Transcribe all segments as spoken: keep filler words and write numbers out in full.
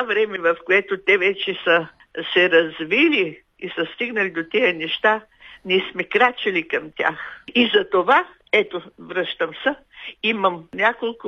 време, в което те вече са се развили и са стигнали до тези неща, ние сме крачили към тях. И за това, ето, връщам се, имам няколко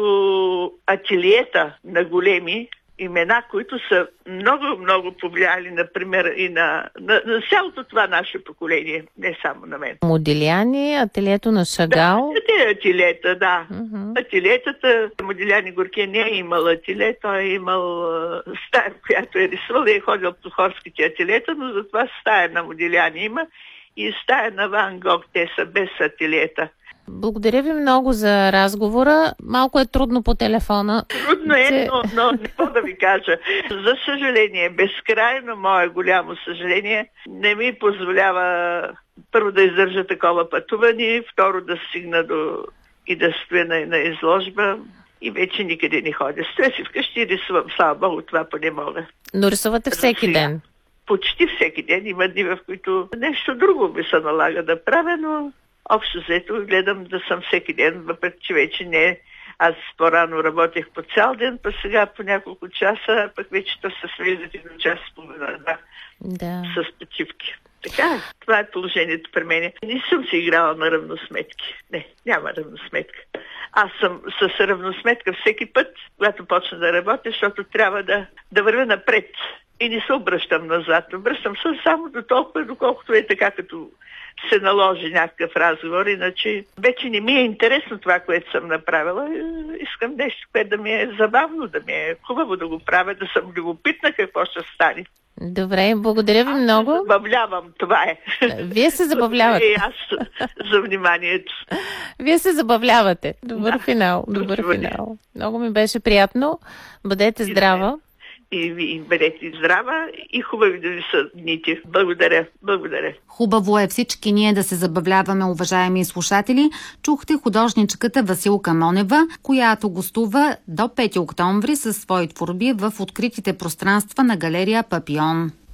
ателиета на големи имена, които са много-много повлияли, например, и на, на, на цялото това наше поколение, не само на мен. Модиляни, ателието на Шагал. Да, те ателиета, да. Uh-huh. Ателиетата, Модиляни Горкия не е имал ателие, той е имал uh, стая, която е рисувал и е ходил по хорските ателиета, но затова стая на Модиляни има и стая на Ван Гог, те са без ателиета. Благодаря ви много за разговора. Малко е трудно по телефона. Трудно е, но, но не мога да ви кажа. За съжаление, безкрайно мое голямо съжаление, не ми позволява първо да издържа такова пътуване, второ да стигна до и да стоя на, на изложба и вече никъде не ходя. Стоя си вкъщи и рисувам. Слава Богу, това поне мога. Но рисувате всеки ден? Почти всеки ден. Има дни, в които нещо друго ми се налага да правя, но общо взето гледам да съм всеки ден, въпреки че вече не. Аз по-рано работех по цял ден, па сега по няколко часа, пък вече то се свеждате до час и половина, да, да. С почивки. Така, това е положението при мен. Не съм си играла на равносметки. Не, няма равносметка. Аз съм с равносметка всеки път, когато почна да работя, защото трябва да, да вървя напред. И не се обръщам назад. Обръщам се само до толкова, доколкото е така, като се наложи някакъв разговор. Иначе вече не ми е интересно това, което съм направила. Искам нещо, което да ми е забавно, да ми е хубаво да го правя, да съм любопитна какво ще стане. Добре, благодаря ви много. Аз се забавлявам, това е. Вие се забавлявате. И аз за вниманието. Вие се забавлявате. Добър да. финал. Добър Добър финал. Много ми беше приятно. Бъдете здрава. И ви бъдете здрава и хубави да ви са дните. Благодаря. Благодаря. Хубаво е всички ние да се забавляваме, уважаеми слушатели. Чухте художничката Василка Монева, която гостува до пети октомври със свои творби в откритите пространства на галерия Папион.